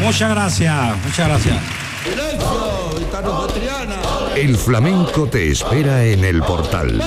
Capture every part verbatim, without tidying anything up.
Muchas gracias, muchas gracias. El flamenco te espera en el Portal.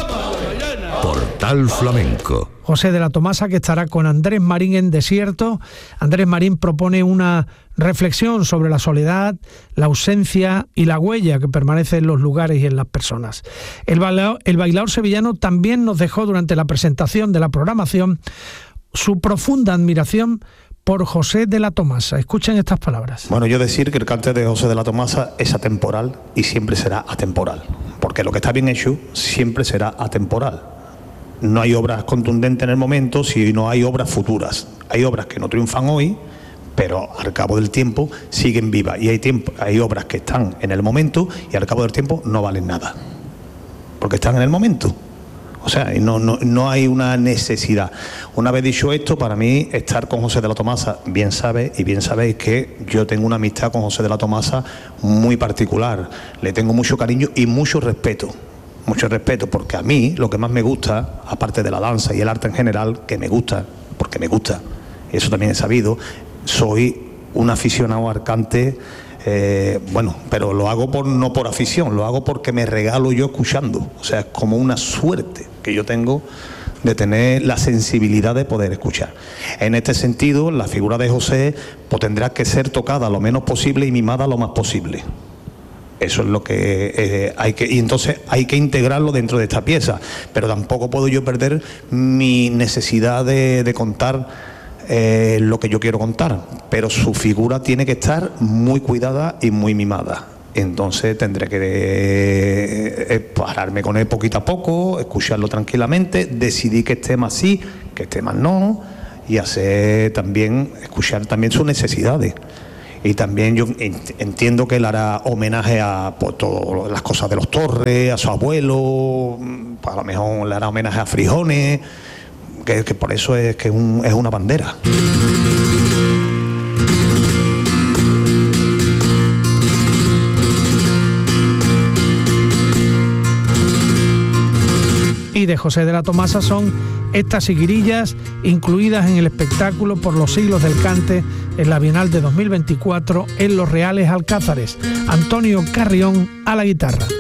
Portal Flamenco. José de la Tomasa, que estará con Andrés Marín en Desierto. Andrés Marín propone una reflexión sobre la soledad, la ausencia y la huella que permanece en los lugares y en las personas. El bailador, el bailador sevillano también nos dejó durante la presentación de la programación su profunda admiración por José de la Tomasa. Escuchen estas palabras. Bueno, yo decir que el cante de José de la Tomasa es atemporal y siempre será atemporal, porque lo que está bien hecho siempre será atemporal. No hay obras contundentes en el momento si no hay obras futuras. Hay obras que no triunfan hoy, pero al cabo del tiempo siguen vivas. Y hay, tiempo, hay obras que están en el momento y al cabo del tiempo no valen nada, porque están en el momento. O sea, no, no, no hay una necesidad. Una vez dicho esto, para mí estar con José de la Tomasa, bien sabe y bien sabéis que yo tengo una amistad con José de la Tomasa muy particular. Le tengo mucho cariño y mucho respeto. Mucho respeto, porque a mí lo que más me gusta, aparte de la danza y el arte en general, que me gusta, porque me gusta, y eso también he sabido, soy un aficionado al cante. Eh, bueno, pero lo hago por, no por afición, lo hago porque me regalo yo escuchando. O sea, es como una suerte que yo tengo de tener la sensibilidad de poder escuchar. En este sentido, la figura de José pues, tendrá que ser tocada lo menos posible y mimada lo más posible. Eso es lo que eh, hay que... Y entonces hay que integrarlo dentro de esta pieza. Pero tampoco puedo yo perder mi necesidad de, de contar Eh, lo que yo quiero contar, pero su figura tiene que estar muy cuidada y muy mimada. Entonces tendré que eh, eh, pararme con él poquito a poco, escucharlo tranquilamente, decidir qué temas sí, qué temas no, y hacer también, escuchar también sus necesidades. Y también yo entiendo que él hará homenaje a pues, todas las cosas de los Torres, a su abuelo, a lo mejor le hará homenaje a Frijones. Que, que por eso es que un, es una bandera. Y de José de la Tomasa son estas seguirillas incluidas en el espectáculo Por los siglos del cante en la Bienal de dos mil veinticuatro en Los Reales Alcázares. Antonio Carrión a la guitarra.